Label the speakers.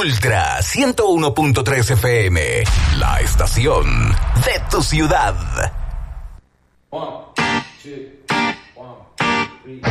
Speaker 1: Ultra 101.3 FM, la estación de tu ciudad.
Speaker 2: 1, 2, 1, 2, 3.